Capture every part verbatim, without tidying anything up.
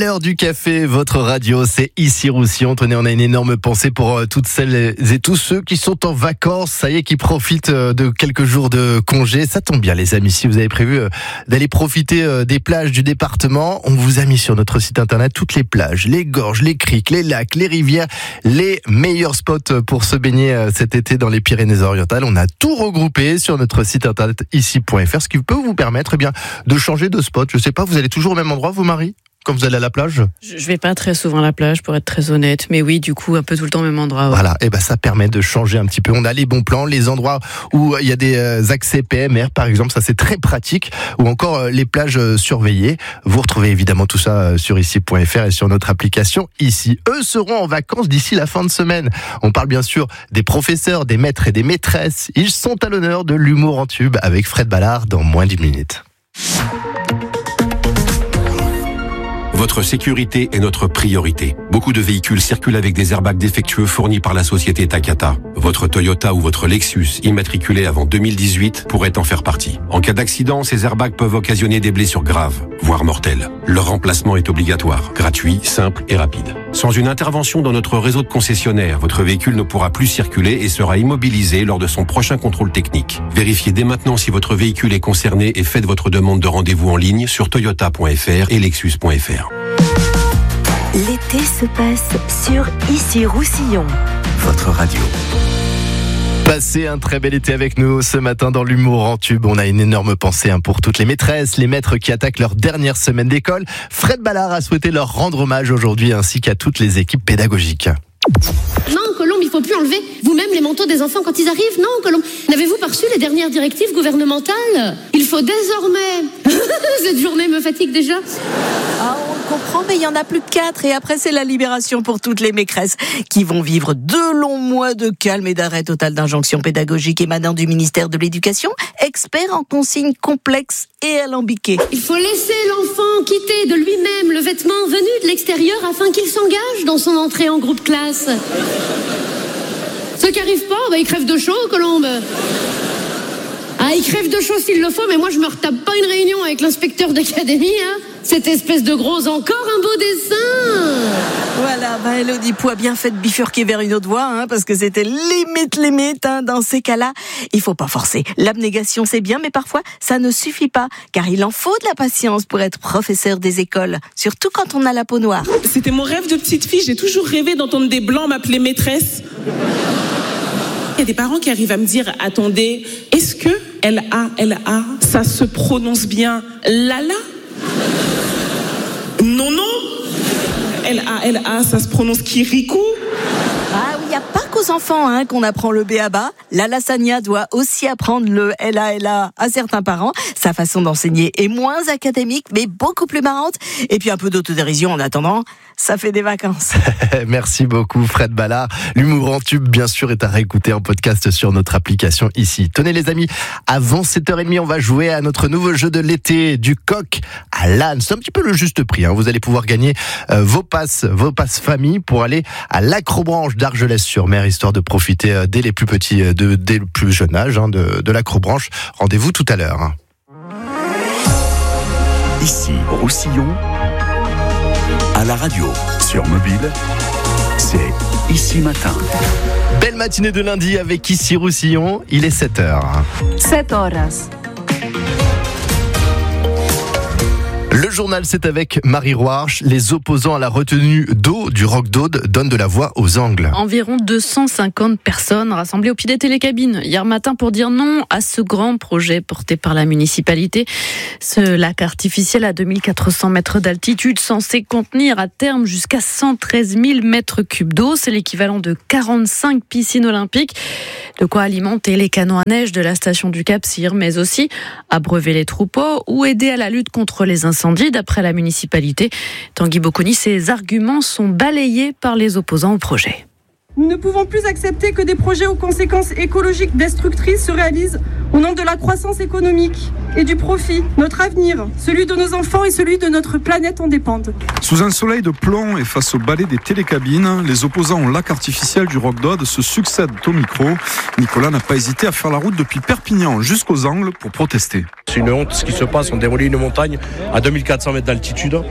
l'heure du café, votre radio, c'est ici Roussillon. Tenez, on a une énorme pensée pour euh, toutes celles et tous ceux qui sont en vacances, ça y est, qui profitent euh, de quelques jours de congé. Ça tombe bien, les amis, si vous avez prévu euh, d'aller profiter euh, des plages du département, on vous a mis sur notre site internet toutes les plages, les gorges, les criques, les lacs, les rivières, les meilleurs spots pour se baigner euh, cet été dans les Pyrénées-Orientales. On a tout regroupé sur notre site internet ici point f r, ce qui peut vous permettre eh bien de changer de spot. Je sais pas, vous allez toujours au même endroit, vous, Marie, quand vous allez à la plage? Je vais pas très souvent à la plage, pour être très honnête, mais oui, du coup, un peu tout le temps au même endroit. Ouais. Voilà, et ben ça permet de changer un petit peu. On a les bons plans, les endroits où il y a des accès P M R, par exemple, ça c'est très pratique, ou encore les plages surveillées. Vous retrouvez évidemment tout ça sur ici point f r et sur notre application ici. Eux seront en vacances d'ici la fin de semaine. On parle bien sûr des professeurs, des maîtres et des maîtresses. Ils sont à l'honneur de l'humour en tube avec Fred Ballard dans moins d'une minute. Votre sécurité est notre priorité. Beaucoup de véhicules circulent avec des airbags défectueux fournis par la société Takata. Votre Toyota ou votre Lexus, immatriculé avant deux mille dix-huit, pourrait en faire partie. En cas d'accident, ces airbags peuvent occasionner des blessures graves, voire mortelles. Leur remplacement est obligatoire, gratuit, simple et rapide. Sans une intervention dans notre réseau de concessionnaires, votre véhicule ne pourra plus circuler et sera immobilisé lors de son prochain contrôle technique. Vérifiez dès maintenant si votre véhicule est concerné et faites votre demande de rendez-vous en ligne sur toyota point f r et lexus point f r. L'été se passe sur Ici Roussillon, votre radio. Passez un très bel été avec nous ce matin dans l'humour en tube. On a une énorme pensée hein, pour toutes les maîtresses, les maîtres qui attaquent leur dernière semaine d'école. Fred Ballard a souhaité leur rendre hommage aujourd'hui ainsi qu'à toutes les équipes pédagogiques. Non, Colombe, il faut plus enlever vous-même les manteaux des enfants quand ils arrivent. Non, Colombe, n'avez-vous pas reçu les dernières directives gouvernementales? Il faut désormais... Cette journée me fatigue déjà. Ah, on le comprend, mais il y en a plus de quatre. Et après, c'est la libération pour toutes les maîtresses qui vont vivre deux longs mois de calme et d'arrêt total d'injonctions pédagogiques émanant du ministère de l'Éducation, expert en consignes complexes et alambiquées. Il faut laisser l'enfant quitter de lui-même le vêtement venu de l'extérieur afin qu'il s'engage dans son entrée en groupe classe. Ceux qui arrivent pas, bah, ils crèvent de chaud, Colombe. Ah, ils crèvent de chaud s'il le faut, mais moi je me retape pas une réunion avec l'inspecteur d'académie, hein. Cette espèce de gros encore un beau dessin. Voilà, bah Elodie Pou a bien fait de bifurquer vers une autre voie, hein, parce que c'était limite, limite, hein, dans ces cas-là. Il faut pas forcer. L'abnégation, c'est bien, mais parfois, ça ne suffit pas, car il en faut de la patience pour être professeur des écoles, surtout quand on a la peau noire. C'était mon rêve de petite fille, j'ai toujours rêvé d'entendre des blancs m'appeler maîtresse. Il y a des parents qui arrivent à me dire, attendez, est-ce que L A L A, ça se prononce bien Lala? Non, non. L A L A, ça se prononce Kirikou. Ah oui, il n'y a pas qu'aux enfants hein, qu'on apprend le B A B A. La Lassagna doit aussi apprendre le L A L A à certains parents. Sa façon d'enseigner est moins académique, mais beaucoup plus marrante. Et puis un peu d'autodérision en attendant, ça fait des vacances. Merci beaucoup Fred Ballard. L'humour en tube, bien sûr, est à réécouter en podcast sur notre application ici. Tenez les amis, avant sept heures trente, on va jouer à notre nouveau jeu de l'été, du coq à l'âne. C'est un petit peu le juste prix. Hein. Vous allez pouvoir gagner euh, vos passes, vos passes famille pour aller à l'Acrobranche d'Argelès-sur-Mer, histoire de profiter euh, dès les plus petits, euh, de, dès le plus jeune âge hein, de, de l'Acrobranche. Rendez-vous tout à l'heure. Hein. Ici, Roussillon, à la radio, sur mobile, c'est Ici Matin. Belle matinée de lundi avec Ici Roussillon, il est sept heures. sept horas. Le journal, c'est avec Marie Roarch. Les opposants à la retenue d'eau du Roc d'Aude donnent de la voix aux Angles. Environ deux cent cinquante personnes rassemblées au pied des télécabines hier matin pour dire non à ce grand projet porté par la municipalité. Ce lac artificiel à deux mille quatre cents mètres d'altitude, censé contenir à terme jusqu'à cent treize mille mètres cubes d'eau. C'est l'équivalent de quarante-cinq piscines olympiques. De quoi alimenter les canons à neige de la station du Cap-Cyr, mais aussi abreuver les troupeaux ou aider à la lutte contre les incendies. D'après la municipalité, Tanguy Bocconi, ces arguments sont balayés par les opposants au projet. Nous ne pouvons plus accepter que des projets aux conséquences écologiques destructrices se réalisent au nom de la croissance économique et du profit. Notre avenir, celui de nos enfants et celui de notre planète en dépendent. Sous un soleil de plomb et face au balai des télécabines, les opposants au lac artificiel du Roc d'Aude se succèdent au micro. Nicolas n'a pas hésité à faire la route depuis Perpignan jusqu'aux Angles pour protester. C'est une honte ce qui se passe, on démolit une montagne à deux mille quatre cents mètres d'altitude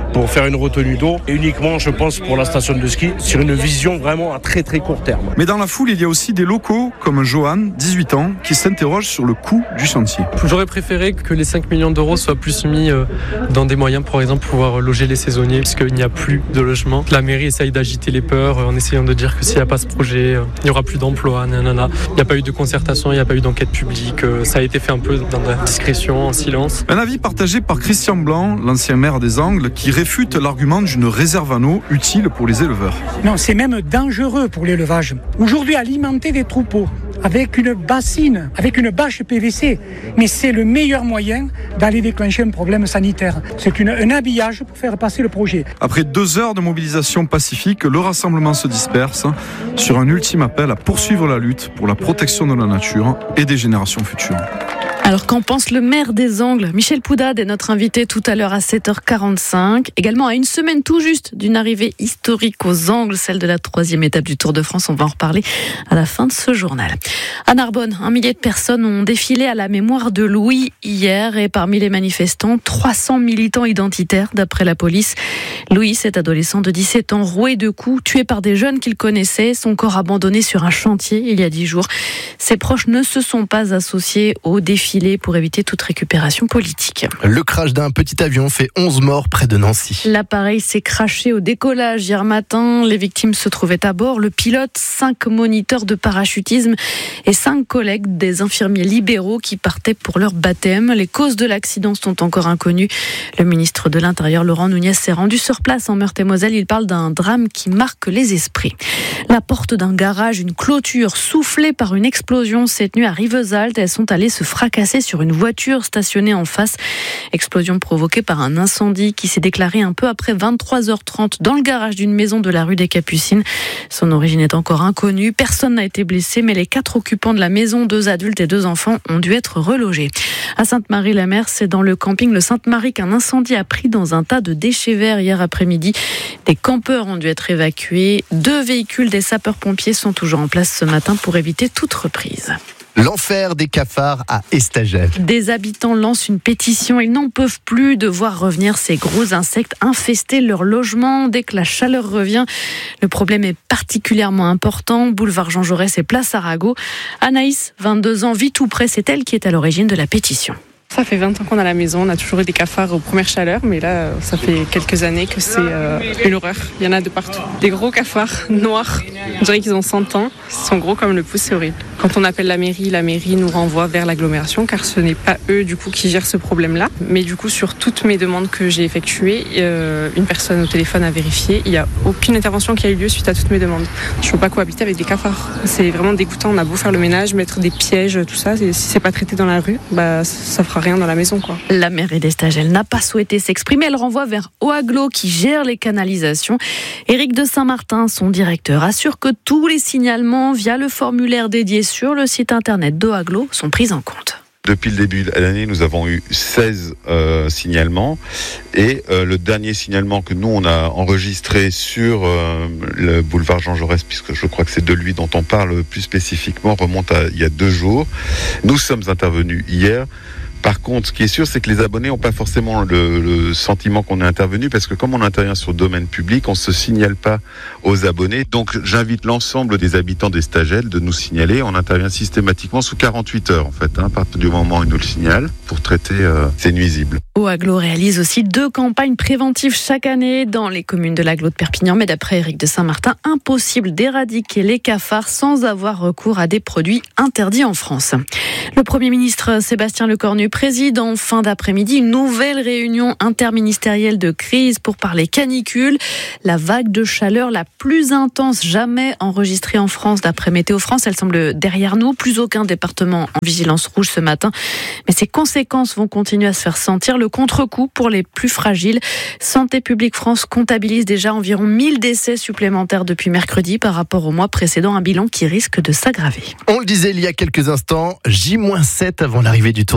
pour faire une retenue d'eau, et uniquement, je pense, pour la station de ski, sur une vision vraiment à très très court terme. Mais dans la foule, il y a aussi des locaux comme Johan, dix-huit ans, qui s'interroge sur le coût du chantier. J'aurais préféré que les cinq millions d'euros soient plus mis dans des moyens, par exemple, pour pouvoir loger les saisonniers, puisqu'il n'y a plus de logement. La mairie essaye d'agiter les peurs en essayant de dire que s'il n'y a pas ce projet, il n'y aura plus d'emploi, nanana. Il n'y a pas eu de concertation, il n'y a pas eu d'enquête publique. Ça a été fait un peu dans la discrétion, en silence. Un avis partagé par Christian Blanc, l'ancien maire des Angles, qui réfute l'argument d'une réserve en eau utile pour les éleveurs. Non, c'est même dangereux pour l'élevage. Aujourd'hui, alimenter des troupeaux avec une bassine, avec une bâche P V C, mais c'est le meilleur moyen d'aller déclencher un problème sanitaire. C'est une, un habillage pour faire passer le projet. Après deux heures de mobilisation pacifique, le rassemblement se disperse sur un ultime appel à poursuivre la lutte pour la protection de la nature et des générations futures. Alors qu'en pense le maire des Angles? Michel Poudade est notre invité tout à l'heure à sept heures quarante-cinq. Également à une semaine tout juste d'une arrivée historique aux Angles, celle de la troisième étape du Tour de France. On va en reparler à la fin de ce journal. À Narbonne, un millier de personnes ont défilé à la mémoire de Louis hier, et parmi les manifestants, trois cents militants identitaires d'après la police. Louis, cet adolescent de dix-sept ans, roué de coups, tué par des jeunes qu'il connaissait, son corps abandonné sur un chantier il y a dix jours. Ses proches ne se sont pas associés au défilé pour éviter toute récupération politique. Le crash d'un petit avion fait onze morts près de Nancy. L'appareil s'est crashé au décollage hier matin. Les victimes se trouvaient à bord. Le pilote, cinq moniteurs de parachutisme et cinq collègues des infirmiers libéraux qui partaient pour leur baptême. Les causes de l'accident sont encore inconnues. Le ministre de l'Intérieur, Laurent Nunez, s'est rendu sur place en Meurthe-et-Moselle. Il parle d'un drame qui marque les esprits. La porte d'un garage, une clôture soufflée par une explosion cette nuit à Rivesaltes. Elles sont allées se fracasser sur une voiture stationnée en face. Explosion provoquée par un incendie qui s'est déclaré un peu après vingt-trois heures trente dans le garage d'une maison de la rue des Capucines. Son origine est encore inconnue. Personne n'a été blessé, mais les quatre occupants de la maison, deux adultes et deux enfants, ont dû être relogés. À Sainte-Marie-la-Mer, c'est dans le camping Le Sainte-Marie qu'un incendie a pris dans un tas de déchets verts hier après-midi. Des campeurs ont dû être évacués. Deux véhicules des sapeurs-pompiers sont toujours en place ce matin pour éviter toute reprise. L'enfer des cafards à Estagel. Des habitants lancent une pétition. Ils n'en peuvent plus de voir revenir ces gros insectes infester leur logement dès que la chaleur revient. Le problème est particulièrement important. Boulevard Jean Jaurès et place Arago. Anaïs, vingt-deux ans, vit tout près. C'est elle qui est à l'origine de la pétition. Ça fait vingt ans qu'on a la maison, on a toujours eu des cafards aux premières chaleurs, mais là, ça fait quelques années que c'est euh, une horreur. Il y en a de partout. Des gros cafards noirs, on dirait qu'ils ont cent ans. Ils sont gros comme le pouce, c'est horrible. Quand on appelle la mairie, la mairie nous renvoie vers l'agglomération, car ce n'est pas eux du coup qui gèrent ce problème-là. Mais du coup, sur toutes mes demandes que j'ai effectuées, euh, une personne au téléphone a vérifié. Il n'y a aucune intervention qui a eu lieu suite à toutes mes demandes. Je ne peux pas cohabiter avec des cafards. C'est vraiment dégoûtant. On a beau faire le ménage, mettre des pièges, tout ça. Si c'est pas traité dans la rue, bah, ça fera rien dans la maison, quoi. La mairie d'Estagel n'a pas souhaité s'exprimer. Elle renvoie vers Oaglo qui gère les canalisations. Éric de Saint-Martin, son directeur, assure que tous les signalements via le formulaire dédié sur le site internet d'Oaglo sont pris en compte. Depuis le début de l'année, nous avons eu seize euh, signalements et euh, le dernier signalement que nous on a enregistré sur euh, le boulevard Jean Jaurès, puisque je crois que c'est de lui dont on parle plus spécifiquement, remonte à il y a deux jours. Nous sommes intervenus hier. Par contre, ce qui est sûr, c'est que les abonnés n'ont pas forcément le, le sentiment qu'on est intervenu, parce que comme on intervient sur le domaine public, on ne se signale pas aux abonnés. Donc j'invite l'ensemble des habitants d'Estagel de nous signaler. On intervient systématiquement sous quarante-huit heures, en fait, hein, à partir du moment où ils nous le signalent, pour traiter euh, ces nuisibles. Oaglo réalise aussi deux campagnes préventives chaque année dans les communes de l'agglo de Perpignan. Mais d'après Éric de Saint-Martin, impossible d'éradiquer les cafards sans avoir recours à des produits interdits en France. Le Premier ministre Sébastien Lecornu préside en fin d'après-midi une nouvelle réunion interministérielle de crise pour parler canicule. La vague de chaleur la plus intense jamais enregistrée en France d'après Météo France. Elle semble derrière nous. Plus aucun département en vigilance rouge ce matin. Mais ses conséquences vont continuer à se faire sentir. Le contre-coup pour les plus fragiles. Santé publique France comptabilise déjà environ mille décès supplémentaires depuis mercredi par rapport au mois précédent. Un bilan qui risque de s'aggraver. On le disait il y a quelques instants, J moins sept avant l'arrivée du Tour de France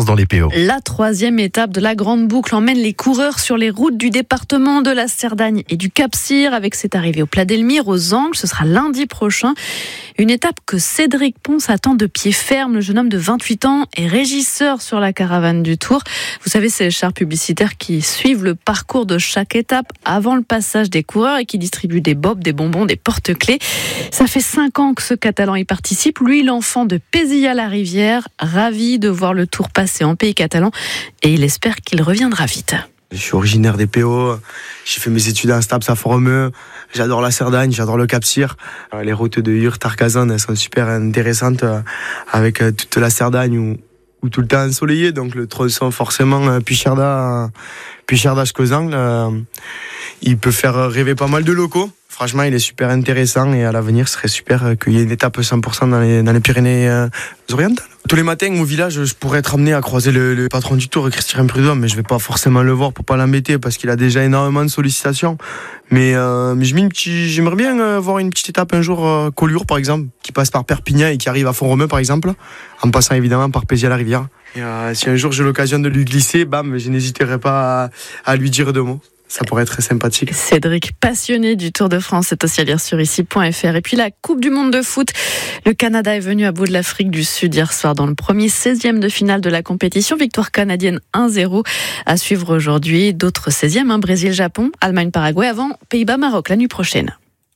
dans les P O. La troisième étape de la Grande Boucle emmène les coureurs sur les routes du département de la Cerdagne et du Cap-Cyr avec cette arrivée au Plat d'Elmire, aux Angles. Ce sera lundi prochain. Une étape que Cédric Ponce attend de pied ferme. Le jeune homme de vingt-huit ans est régisseur sur la caravane du Tour. Vous savez, c'est les chars publicitaires qui suivent le parcours de chaque étape avant le passage des coureurs et qui distribuent des bobs, des bonbons, des porte-clés. Ça fait cinq ans que ce Catalan y participe. Lui, l'enfant de Pézilla-la-Rivière, ravi de voir le Tour passer en pays catalan et il espère qu'il reviendra vite. Je suis originaire des P O, j'ai fait mes études à Staps à Font-Romeu, j'adore la Cerdagne, j'adore le Cap-Cyr. Les routes de Hurt-Arcazan, elles sont super intéressantes avec toute la Cerdagne où, où tout le temps ensoleillé, donc le tronçon forcément Puigcerdà, Puigcerdà jusqu'aux Angles, il peut faire rêver pas mal de locaux. Franchement, il est super intéressant et à l'avenir, ce serait super qu'il y ait une étape cent pour cent dans les, dans les Pyrénées-Orientales. Tous les matins, au village, je pourrais être amené à croiser le, le patron du Tour, Christian Prudhomme, mais je vais pas forcément le voir pour pas l'embêter parce qu'il a déjà énormément de sollicitations. Mais, euh, mais je mets une petite, j'aimerais bien euh, voir une petite étape un jour, euh, Collioure par exemple, qui passe par Perpignan et qui arrive à Font-Romeu par exemple, en passant évidemment par Pézilla-la-Rivière. Et euh, si un jour j'ai l'occasion de lui glisser, bam, je n'hésiterai pas à, à lui dire deux mots. Ça pourrait être très sympathique. Cédric, passionné du Tour de France, c'est aussi à lire sur ici point f r. Et puis la Coupe du Monde de foot. Le Canada est venu à bout de l'Afrique du Sud hier soir dans le premier seizième de finale de la compétition. Victoire canadienne un zéro. À suivre aujourd'hui d'autres seizièmes, hein, Brésil-Japon, Allemagne-Paraguay avant Pays-Bas-Maroc la nuit prochaine.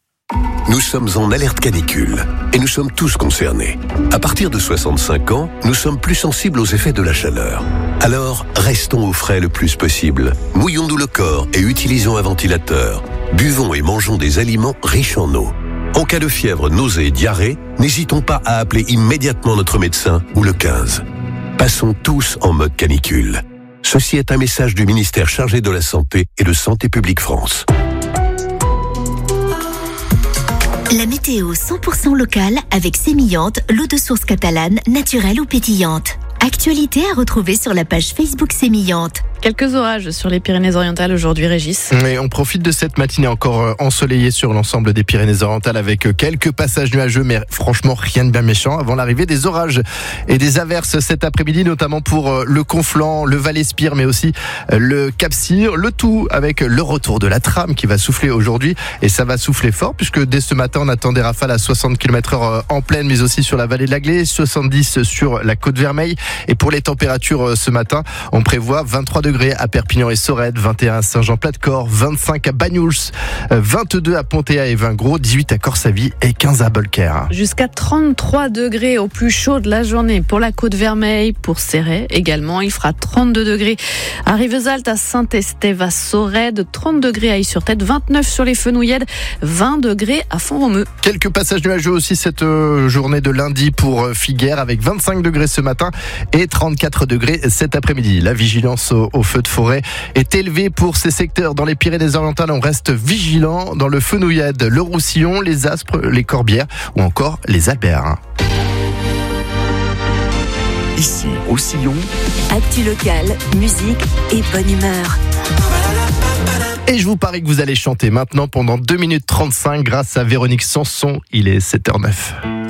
Nous sommes en alerte canicule et nous sommes tous concernés. À partir de soixante-cinq ans, nous sommes plus sensibles aux effets de la chaleur. Alors, restons au frais le plus possible. Mouillons-nous le corps et utilisons un ventilateur. Buvons et mangeons des aliments riches en eau. En cas de fièvre, nausée et diarrhée, n'hésitons pas à appeler immédiatement notre médecin ou le quinze. Passons tous en mode canicule. Ceci est un message du ministère chargé de la Santé et de Santé publique France. La météo cent pour cent locale avec Sémillante, l'eau de source catalane, naturelle ou pétillante. Actualité à retrouver sur la page Facebook Sémillante. Quelques orages sur les Pyrénées-Orientales aujourd'hui, Régis. Et on profite de cette matinée encore ensoleillée sur l'ensemble des Pyrénées-Orientales avec quelques passages nuageux, mais franchement rien de bien méchant avant l'arrivée des orages et des averses cet après-midi, notamment pour le Conflent, le Val-Espire, mais aussi le Cap-Cyr. Le tout avec le retour de la trame qui va souffler aujourd'hui et ça va souffler fort puisque dès ce matin on attend des rafales à soixante kilomètres heure en plaine, mais aussi sur la vallée de l'Aglaé, soixante-dix sur la Côte-Vermeille. Et pour les températures ce matin, on prévoit vingt-trois degrés à Perpignan et Sorède, vingt et un à Saint-Jean-Plat-de-Corps, vingt-cinq à Banyuls, vingt-deux à Pontéa et Vingros, dix-huit à Corsavy et quinze à Bolquer. Jusqu'à trente-trois degrés au plus chaud de la journée pour la Côte-Vermeille, pour Céret également. Il fera trente-deux degrés à Rivesaltes, à Saint-Estève, à Sorède, trente degrés à Is-sur-Tête, vingt-neuf sur les Fenouillèdes, vingt degrés à Font-Romeu. Quelques passages nuageux aussi cette journée de lundi pour Figueres avec vingt-cinq degrés ce matin et trente-quatre degrés cet après-midi. La vigilance au, au feu de forêt est élevée pour ces secteurs. Dans les Pyrénées-Orientales, on reste vigilant dans le Fenouillède, le Roussillon, les Aspres, les Corbières ou encore les Alberts. Ici, Roussillon. Actu local, musique et bonne humeur. Et je vous parie que vous allez chanter maintenant pendant deux minutes trente-cinq grâce à Véronique Sanson. Il est sept heures zéro neuf.